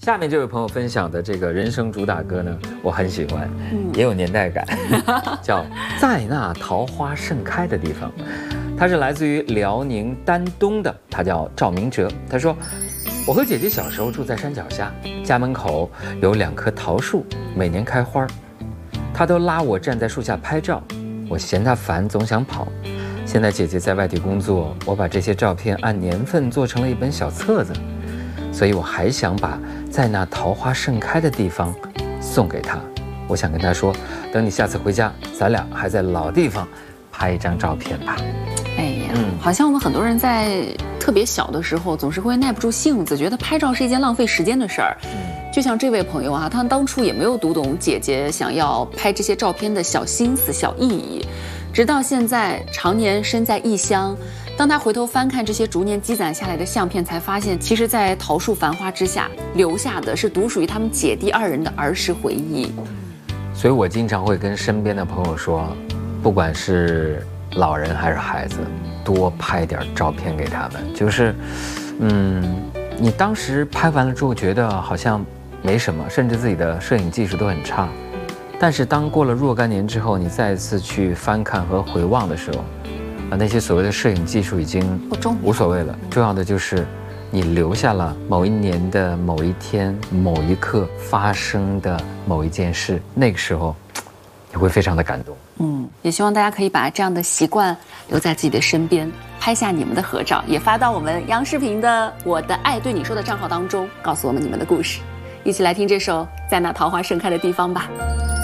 下面这位朋友分享的这个人生主打歌呢，我很喜欢，也有年代感，叫《在那桃花盛开的地方》。他是来自于辽宁丹东的，他叫赵明哲。他说：“我和姐姐小时候住在山脚下，家门口有2棵桃树，每年开花。她都拉我站在树下拍照，我嫌她烦，总想跑。现在姐姐在外地工作，我把这些照片按年份做成了一本小册子，所以我还想把在那桃花盛开的地方送给她。我想跟她说，等你下次回家，咱俩还在老地方拍一张照片吧。” 哎呀，好像我们很多人在特别小的时候，总是会耐不住性子，觉得拍照是一件浪费时间的事儿。就像这位朋友啊，他当初也没有读懂姐姐想要拍这些照片的小心思、小意义，直到现在常年身在异乡，当他回头翻看这些逐年积攒下来的相片，才发现，其实，在桃树繁花之下，留下的是独属于他们姐弟2人的儿时回忆。 所以我经常会跟身边的朋友说，不管是老人还是孩子，多拍点照片给他们。就是，你当时拍完了之后觉得好像没什么，甚至自己的摄影技术都很差，但是当过了若干年之后，你再一次去翻看和回望的时候，那些所谓的摄影技术已经无所谓了，重要的就是你留下了某一年的某一天、某一刻发生的某一件事，那个时候你会非常的感动。 也希望大家可以把这样的习惯留在自己的身边，拍下你们的合照，也发到我们央视频的我的爱对你说的账号当中，告诉我们你们的故事。一起来听这首《在那桃花盛开的地方》吧。